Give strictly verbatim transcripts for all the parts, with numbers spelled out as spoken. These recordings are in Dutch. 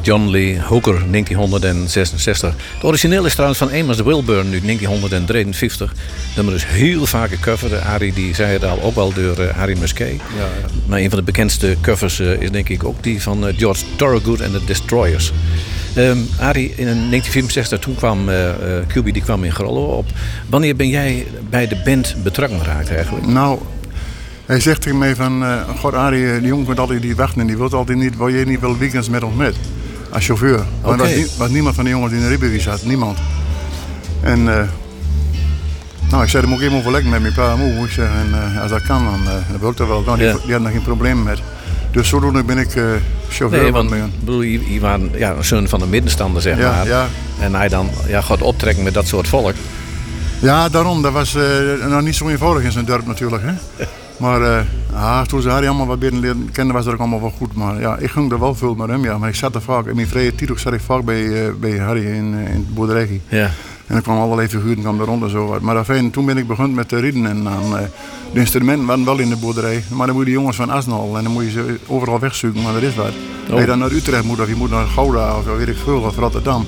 John Lee Hooker, negentienhonderdzesenzestig. Het origineel is trouwens van Amos Wilburn uit negentienhonderddrieënvijftig. Nummer is heel vaak gecoverd. Arie die zei het al, ook wel door uh, Harry Musquet. Ja, ja. Maar een van de bekendste covers uh, is denk ik ook die van uh, George Thorogood en de Destroyers. Um, Arie, in negentien vierenzestig toen kwam uh, uh, Q B die kwam in Grollo op. Wanneer ben jij bij de band betrokken geraakt eigenlijk? Nou, hij zegt tegen mij van, uh, god Arie, die jongen komt altijd die wachten en die wil altijd niet, wil je niet wel weekends met ons met? Als chauffeur. Maar okay. er was, was niemand van de jongens die in de rijbewijs had, niemand. En uh, nou, ik zei, dan moet ik even overleggen met mijn pa en moe. Ik zeg, en uh, als dat kan, dan, uh, dan wil ik dat wel. Nou, die, ja. die hadden er geen probleem met. Dus zodoende ben ik uh, chauffeur. Nee, want ik bedoel, je, je was ja, een zoon van de middenstander, zeg ja, maar. Ja. En hij dan ja, gaat optrekken met dat soort volk. Ja, daarom. Dat was uh, nou niet zo eenvoudig in zijn dorp natuurlijk. Hè. Maar uh, ah, toen ze Harry allemaal wat beter leren kennen, was dat ook allemaal wel goed. Maar ja, ik ging er wel veel met hem. Ja. Maar ik zat er vaak, in mijn vrije tijd zat ik vaak bij, uh, bij Harry in, uh, in het boerderij. Ja. En er kwamen allerlei figuren kwam er rond en zo. Maar afijn, toen ben ik begonnen met te rijden. En dan, uh, de instrumenten waren wel in de boerderij. Maar dan moet je de jongens van Asnal en dan moet je ze overal wegzoeken. Maar er is wat. Oh. Als je dan naar Utrecht moet of je moet naar Gouda of weet ik veel, of Rotterdam.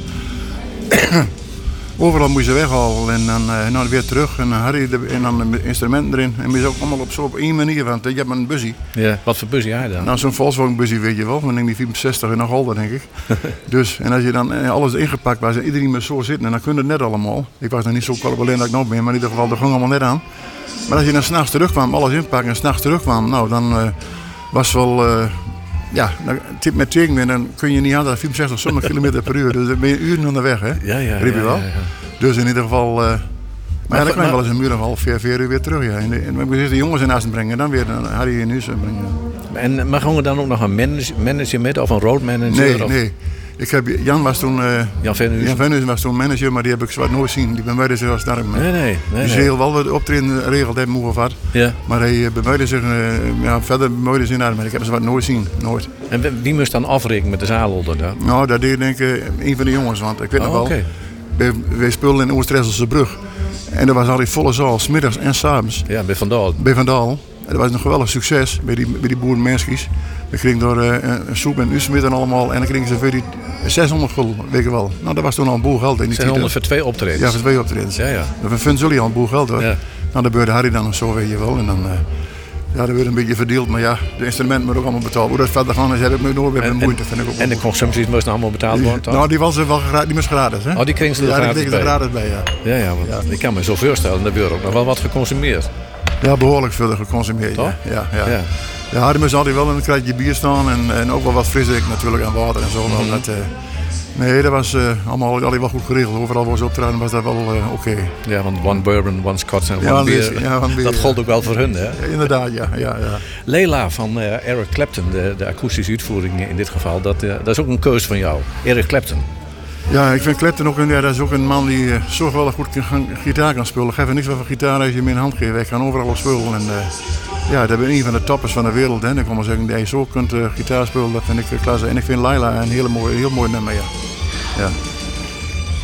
Overal moet je ze weghalen en dan, uh, dan weer terug en, Harry de, en dan de instrumenten erin. En we zijn ook allemaal op, zo op één manier, want je hebt een busje. Ja, wat voor busje jij dan? Nou, zo'n Volkswagen busje weet je wel, van negentien vierenzestig en nog al denk ik. Dus, en als je dan alles ingepakt was en iedereen maar zo zitten, en dan kun je het net allemaal. Ik was nog niet zo corpulent dat ik nog ben, maar in ieder geval, dat ging allemaal net aan. Maar als je dan s'nachts terugkwam, alles inpakken en s'nachts terugkwam, nou dan uh, was wel... Uh, Ja, tip met tegen, dan kun je niet aan dat vierenzestig zonder kilometer per uur. Dus dan ben je uren onderweg, hè? Ja, ja, Riep je wel? Ja, ja, ja. Dus in ieder geval... Uh, maar, maar ja, dan kan je wel eens een uur of half, vier, vier uur weer terug. Ja. En, en dan moet je de jongens in huis brengen, dan weer dan Harry in huis brengen. En maar gaan we dan ook nog een manager, manager met of een road manager? Nee, of? nee. Ik heb, Jan was toen... Uh, Jan Venhuizen. Jan Venhuizen was toen manager, maar die heb ik zwart nooit zien. Die bij mij zich al sterk mee. Nee, nee. nee dus nee. heel wel wat optreden geregeld hebben mogen vat. Ja. Maar hij uh, bemuidde zich uh, ja, verder bemuidde zich naar, maar ik heb ze wat nooit zien. Nooit. En wie moest dan afrekenen met de zaalolder dan? Nou, dat deed denk ik uh, een van de jongens, want ik weet oh, nog wel. Okay. Wij, wij speelden in Oost-Resselse Brug. En er was al die volle zaal, 's middags en 's avonds. Ja, bij Van Daal. Bij Van Daal. En dat was een geweldig succes bij die, bij die boerenmenskies. We kregen door uh, een soep en usmid en allemaal. En dan kregen ze voor die zeshonderd gulden, weet je wel. Nou, dat was toen al een boel geld. In die zeshonderd voor twee optredens? Ja, voor twee optredens. Ja, ja. Dat vinden jullie al een boel geld hoor. Ja. Nou, dat beurde Harry dan of zo, weet je wel. En dan... Uh, Ja, dat werd een beetje verdeeld, maar ja, de instrumenten moeten ook allemaal betaald. Hoe dat verder gaan is, heb ik me nooit meer bemoeid. En, en, en de consumpties moesten allemaal betaald worden? Die, nou, die was er wel gratis, die was gratis, hè? Oh, die kregen ze er ja, gratis bij? Ja, die kregen ze er gratis bij, ja. Ja, ja, want ja. Ik kan me zo voorstellen, er wordt ook nog wel wat geconsumeerd. Ja, behoorlijk veel geconsumeerd, toch? Ja, ja, ja. ja. Ja, Harry moest altijd wel een kratje bier staan en, en ook wel wat frisdrank natuurlijk en water en zo. Mm-hmm. Dat, uh, nee, dat was uh, allemaal altijd wel goed geregeld. Overal waar ze optraden was dat wel uh, oké. Okay. Ja, want one bourbon, one scotch en one ja, beer. Ja, one beer. Dat gold ook wel voor hun, hè? Ja, inderdaad, ja. ja, ja. Leila van uh, Eric Clapton, de, de akoestische uitvoering in dit geval, dat, uh, dat is ook een keuze van jou. Eric Clapton. Ja, ik vind Clapton ook een, ja, dat is ook een man die uh, zo geweldig goed kan, gitaar kan spelen. Geef er niks van gitaar als je hem in de hand geeft. Hij kan overal op spelen. En, uh, ja, dat ben een van de toppers van de wereld. Hè. Ik kan maar zeggen, dat je zo kunt uh, gitaar spelen, dat vind ik uh, klasse. En ik vind Leila een hele mooie, heel mooi nummer, ja. ja.